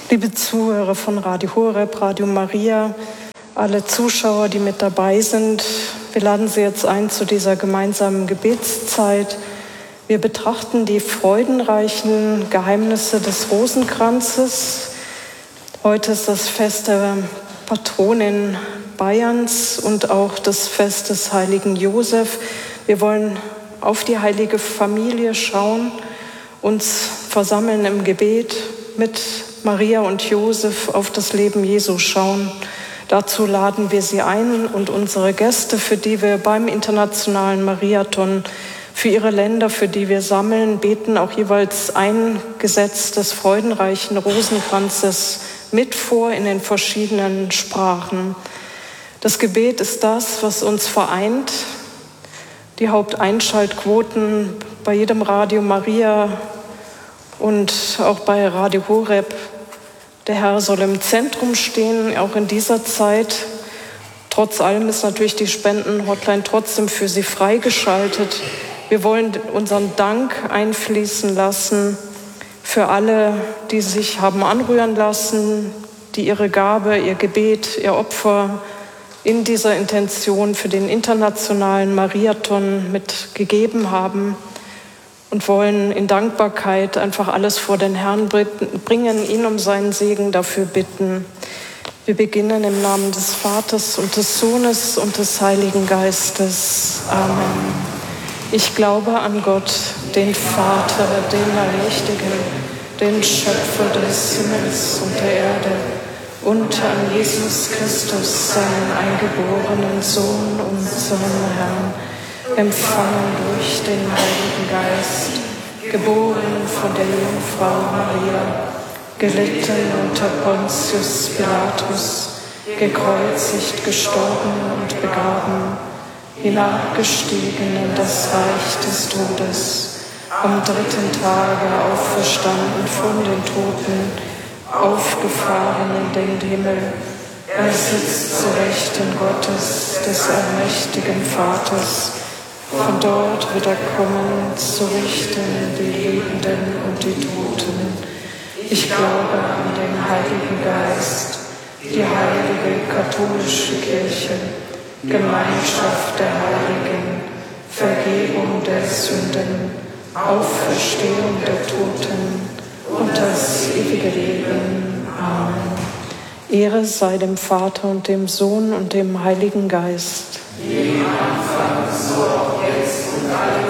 Liebe Zuhörer von Radio Horeb, Radio Maria, alle Zuschauer, die mit dabei sind, wir laden Sie jetzt ein zu dieser gemeinsamen Gebetszeit. Wir betrachten die freudenreichen Geheimnisse des Rosenkranzes. Heute ist das Fest der Patronin Bayerns und auch das Fest des heiligen Josef. Wir wollen auf die heilige Familie schauen, uns versammeln im Gebet, mit Maria und Josef auf das Leben Jesu schauen. Dazu laden wir Sie ein und unsere Gäste, für die wir beim Internationalen Mariathon, für ihre Länder, für die wir sammeln, beten auch jeweils ein Gesetz des freudenreichen Rosenkranzes mit vor in den verschiedenen Sprachen. Das Gebet ist das, was uns vereint. Die Haupteinschaltquoten bei jedem Radio Maria und auch bei Radio Horeb. Der Herr soll im Zentrum stehen, auch in dieser Zeit. Trotz allem ist natürlich die Spendenhotline trotzdem für Sie freigeschaltet. Wir wollen unseren Dank einfließen lassen für alle, die sich haben anrühren lassen, die ihre Gabe, ihr Gebet, ihr Opfer in dieser Intention für den internationalen Mariathon mitgegeben haben. Und wollen in Dankbarkeit einfach alles vor den Herrn bringen, ihn um seinen Segen dafür bitten. Wir beginnen im Namen des Vaters und des Sohnes und des Heiligen Geistes. Amen. Ich glaube an Gott, den Vater, den Allmächtigen, den Schöpfer des Himmels und der Erde, und an Jesus Christus, seinen eingeborenen Sohn, unseren Herrn, empfangen durch den Heiligen Geist, geboren von der Jungfrau Maria, gelitten unter Pontius Pilatus, gekreuzigt, gestorben und begraben, hinabgestiegen in das Reich des Todes, am dritten Tage auferstanden von den Toten, aufgefahren in den Himmel. Er sitzt zu Rechten Gottes, des allmächtigen Vaters. Von dort wird er kommen, zu richten die Lebenden und die Toten. Ich glaube an den Heiligen Geist, die heilige katholische Kirche, Gemeinschaft der Heiligen, Vergebung der Sünden, Auferstehung der Toten und das ewige Leben. Amen. Ehre sei dem Vater und dem Sohn und dem Heiligen Geist. Wie im Anfang, so auch jetzt und alle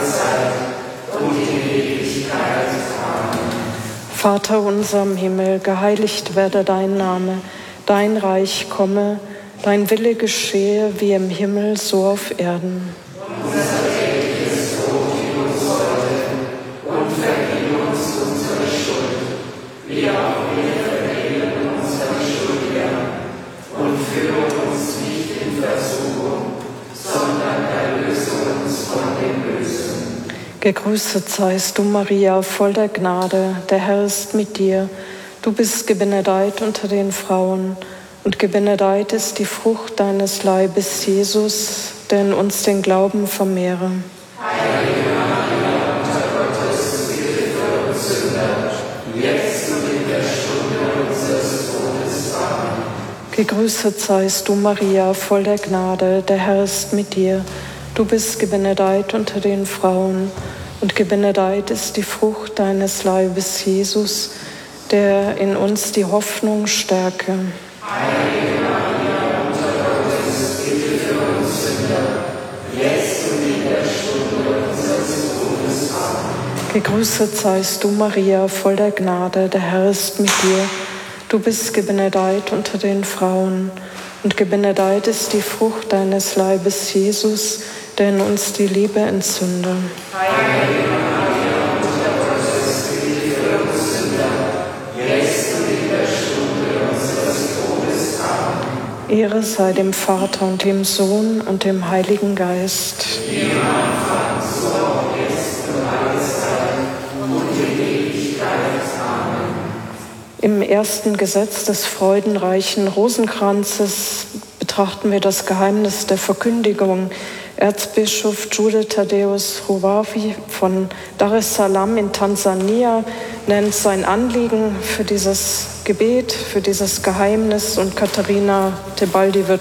Zeit und in Ewigkeit. Amen. Vater unser im Himmel, geheiligt werde dein Name, dein Reich komme, dein Wille geschehe wie im Himmel, so auf Erden. Unser tägliches Brot gib uns heute und vergib uns unsere Schuld, wie auch wir vergeben unseren Schuldigern, und führe uns nicht in Versuchung, sondern erlöse uns von dem Bösen. Gegrüßet seist du, Maria, voll der Gnade, der Herr ist mit dir. Du bist gebenedeit unter den Frauen, und gebenedeit ist die Frucht deines Leibes, Jesus, der in uns den Glauben vermehre. Heilige Maria, Mutter Gottes, bitte für uns Sünder, jetzt und in der Stunde unseres Todes. Amen. Gegrüßet seist du, Maria, voll der Gnade, der Herr ist mit dir. Du bist gebenedeit unter den Frauen, und gebenedeit ist die Frucht deines Leibes, Jesus, der in uns die Hoffnung stärke. Heilige Maria, Mutter Gottes, bitte für uns Sünder, jetzt und in der Stunde unseres Todes. Amen. Gegrüßet seist du, Maria, voll der Gnade, der Herr ist mit dir. Du bist gebenedeit unter den Frauen, und gebenedeit ist die Frucht deines Leibes, Jesus, der in uns die Liebe entzünde. Heilige Maria, Mutter Gottes, bitte für uns Sünder, jetzt und in der Stunde unseres Todes. Amen. Ehre sei dem Vater und dem Sohn und dem Heiligen Geist. Wie im Anfang, so auch jetzt und alle Zeit und in Ewigkeit. Amen. Im ersten Gesetz des freudenreichen Rosenkranzes betrachten wir das Geheimnis der Verkündigung, Erzbischof Jude Thaddeus Ruwavi von Dar es Salaam in Tansania nennt sein Anliegen für dieses Gebet, für dieses Geheimnis, und Katharina Tebaldi wird